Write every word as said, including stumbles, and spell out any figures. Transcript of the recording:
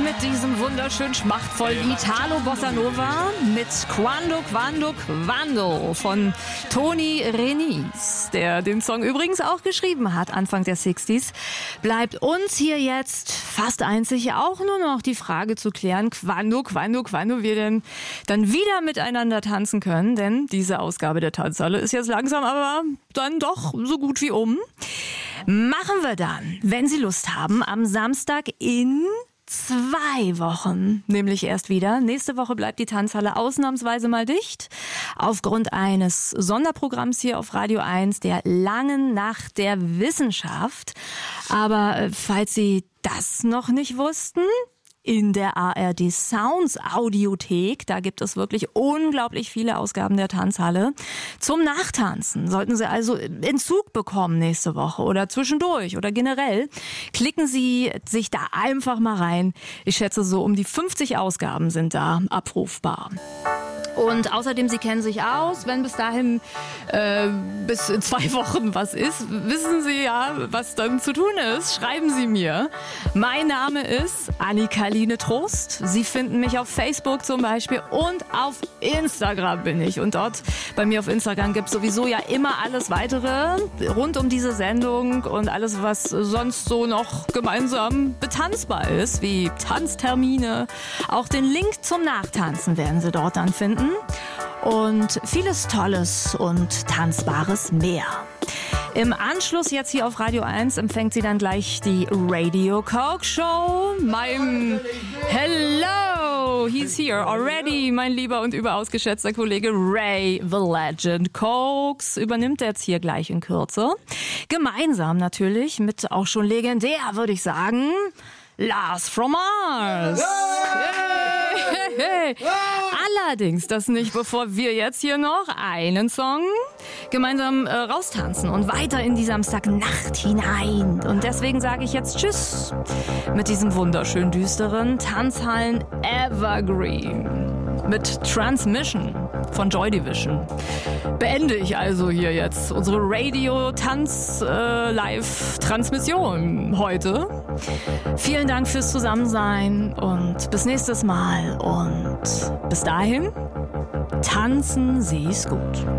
mit diesem wunderschön schmachtvollen Italo Bossa Nova mit Quando, Quando, Quando von Toni Renis, der den Song übrigens auch geschrieben hat, Anfang der sechziger. Bleibt uns hier jetzt fast einzig auch nur noch die Frage zu klären, Quando, Quando, Quando wir denn dann wieder miteinander tanzen können, denn diese Ausgabe der Tanzhalle ist jetzt langsam aber dann doch so gut wie um. Machen wir dann, wenn Sie Lust haben, am Samstag in zwei Wochen, nämlich erst wieder. Nächste Woche bleibt die Tanzhalle ausnahmsweise mal dicht, aufgrund eines Sonderprogramms hier auf Radio eins, der langen Nacht der Wissenschaft. Aber falls Sie das noch nicht wussten, in der A R D Sounds Audiothek, da gibt es wirklich unglaublich viele Ausgaben der Tanzhalle zum Nachtanzen. Sollten Sie also Entzug bekommen nächste Woche oder zwischendurch oder generell, klicken Sie sich da einfach mal rein. Ich schätze, so um die fünfzig Ausgaben sind da abrufbar. Und außerdem, Sie kennen sich aus, wenn bis dahin, äh, bis in zwei Wochen was ist, wissen Sie ja, was dann zu tun ist. Schreiben Sie mir. Mein Name ist Annika-Line Trost. Sie finden mich auf Facebook zum Beispiel und auf Instagram bin ich. Und dort bei mir auf Instagram gibt es sowieso ja immer alles weitere rund um diese Sendung und alles, was sonst so noch gemeinsam betanzbar ist, wie Tanztermine. Auch den Link zum Nachtanzen werden Sie dort dann finden. Und vieles Tolles und Tanzbares mehr. Im Anschluss jetzt hier auf Radio eins empfängt sie dann gleich die Radio Coke Show. Mein Hello, he's here already. Mein lieber und überaus geschätzter Kollege Ray the Legend Cokes übernimmt jetzt hier gleich in Kürze. Gemeinsam natürlich mit auch schon legendär, würde ich sagen, Lars from Mars. Hey, hey, hey. Allerdings das nicht, bevor wir jetzt hier noch einen Song gemeinsam äh, raustanzen und weiter in die Samstagnacht hinein. Und deswegen sage ich jetzt Tschüss mit diesem wunderschön düsteren Tanzhallen Evergreen. Mit Transmission von Joy Division beende ich also hier jetzt unsere Radio-Tanz-Live-Transmission heute. Vielen Dank fürs Zusammensein und bis nächstes Mal. Und bis dahin, tanzen Sie's gut.